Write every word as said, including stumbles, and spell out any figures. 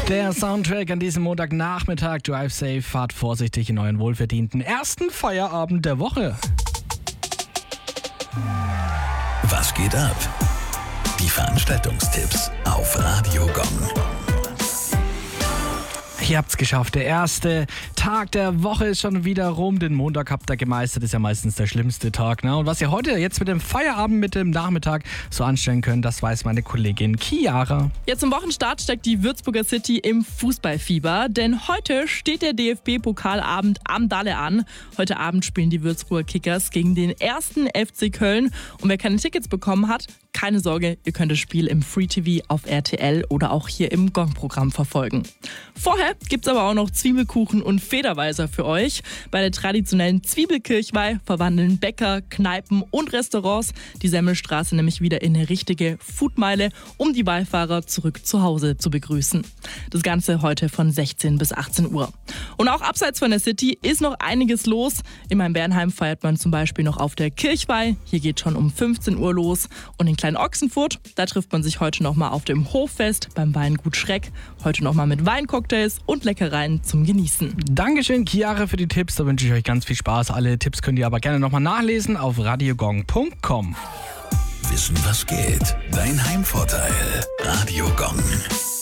Der Soundtrack an diesem Montagnachmittag. Drive safe, fahrt vorsichtig in euren wohlverdienten ersten Feierabend der Woche. Was geht ab? Die Veranstaltungstipps auf Radio Gong. Ihr habt's geschafft. Der erste Tag der Woche ist schon wieder rum. Den Montag habt ihr gemeistert. Ist ja meistens der schlimmste Tag. Ne? Und was ihr heute jetzt mit dem Feierabend, mit dem Nachmittag so anstellen könnt, das weiß meine Kollegin Chiara. Ja, zum Wochenstart steckt die Würzburger City im Fußballfieber. Denn heute steht der D F B-Pokalabend am Dalle an. Heute Abend spielen die Würzburger Kickers gegen den ersten F C Köln. Und wer keine Tickets bekommen hat, keine Sorge, ihr könnt das Spiel im Free T V auf R T L oder auch hier im Gong-Programm verfolgen. Vorher gibt's aber auch noch Zwiebelkuchen und Federweiser für euch. Bei der traditionellen Zwiebelkirchweih verwandeln Bäcker, Kneipen und Restaurants die Semmelstraße nämlich wieder in eine richtige Foodmeile, um die Wallfahrer zurück zu Hause zu begrüßen. Das Ganze heute von sechzehn bis achtzehn Uhr. Und auch abseits von der City ist noch einiges los. In Main-Bernheim feiert man zum Beispiel noch auf der Kirchweih. Hier geht schon um fünfzehn Uhr los. Und in Klein-Ochsenfurt, da trifft man sich heute nochmal auf dem Hoffest beim Weingut Schreck. Heute nochmal mit Weincocktails und Leckereien zum Genießen. Dankeschön, Chiara, für die Tipps. Da wünsche ich euch ganz viel Spaß. Alle Tipps könnt ihr aber gerne nochmal nachlesen auf radiogong punkt com. Wissen, was geht? Dein Heimvorteil. Radio Gong.